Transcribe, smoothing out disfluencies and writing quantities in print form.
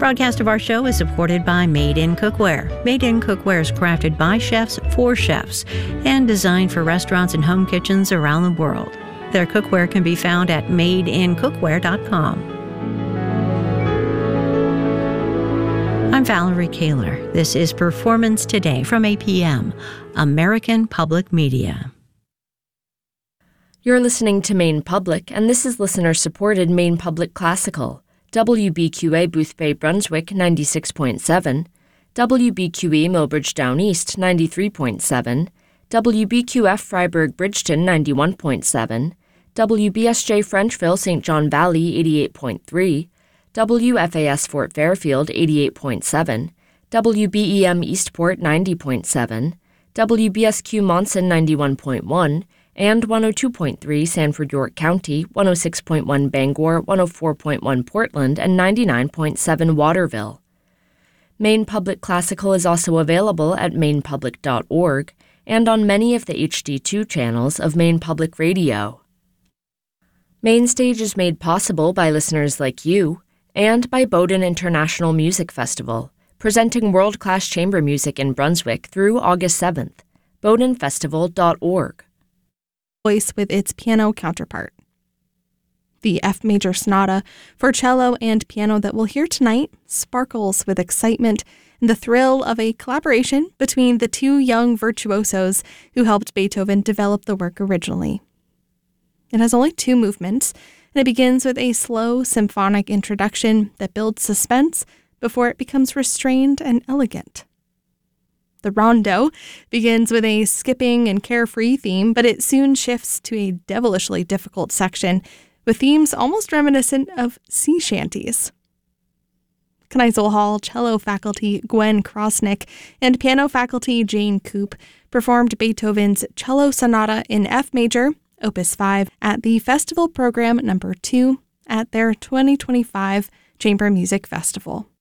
Broadcast of our show is supported by Made in Cookware. Made in Cookware is crafted by chefs for chefs and designed for restaurants and home kitchens around the world. Their cookware can be found at madeincookware.com. I'm Valerie Kaler. This is Performance Today from APM, American Public Media. You're listening to Maine Public, and this is listener-supported Maine Public Classical. WBQA Boothbay Brunswick 96.7, WBQE Millbridge Down East 93.7, WBQF Freiburg Bridgeton 91.7, WBSJ Frenchville St. John Valley 88.3, WFAS Fort Fairfield 88.7, WBEM Eastport 90.7, WBSQ Monson 91.1, and 102.3 Sanford York County, 106.1 Bangor, 104.1 Portland, and 99.7 Waterville. Maine Public Classical is also available at mainepublic.org and on many of the HD2 channels of Maine Public Radio. Mainstage is made possible by listeners like you and by Bowdoin International Music Festival, presenting world-class chamber music in Brunswick through August 7th. BowdoinFestival.org. Voice with its piano counterpart. The F major sonata for cello and piano that we'll hear tonight sparkles with excitement and the thrill of a collaboration between the two young virtuosos who helped Beethoven develop the work originally. It has only 2 movements, and it begins with a slow symphonic introduction that builds suspense before it becomes restrained and elegant. The rondo begins with a skipping and carefree theme, but it soon shifts to a devilishly difficult section with themes almost reminiscent of sea shanties. Kneisel Hall cello faculty Gwen Krosnick and piano faculty Jane Coop performed Beethoven's Cello Sonata in F major, Opus 5, at the Festival Program No. 2 at their 2025 Chamber Music Festival.